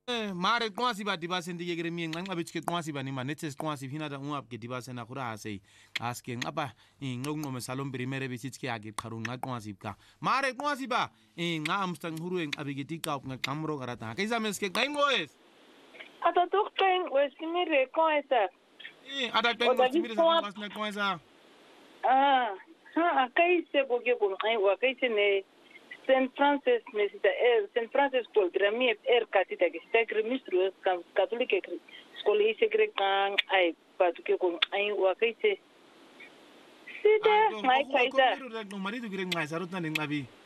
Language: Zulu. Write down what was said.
mare qwasi ba dibasen dige gere mi nganqa betike qwasi ba ni manethe qwasi phina da ungap ke dibasena khura hase aske ngapa nqonqome salom primere besitike ake qharu nqaqwasi ka mare qwasi ba nqa amsta nguru ngabike tika ngqamro karata ke zameske qaingoes ata toqeng wesimire koesa ada qengo timire sa ngasna qwasa kaise boke ko ai wa kaise ne Saint Francis mesita Saint Francis ko grami katita ke sta ministro catholique skole ise kan ai patuke ko ai wa kaise sita mai kaisa no marido gire ngai sarutna ngabi